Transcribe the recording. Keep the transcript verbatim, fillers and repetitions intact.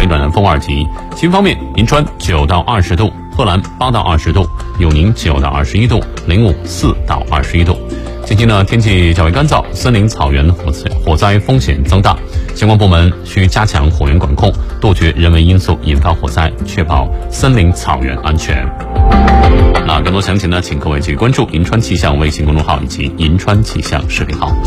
暖南风二级。晴方面，银川九到二十度，贺兰八到二十度，永宁九到二十一度，灵武四到二十一度。近期呢，天气较为干燥，森林草原火灾火灾风险增大，相关部门需加强火源管控，杜绝人为因素引发火灾，确保森林草原安全。那更多详情呢，请各位继续关注银川气象微信公众号以及银川气象视频号。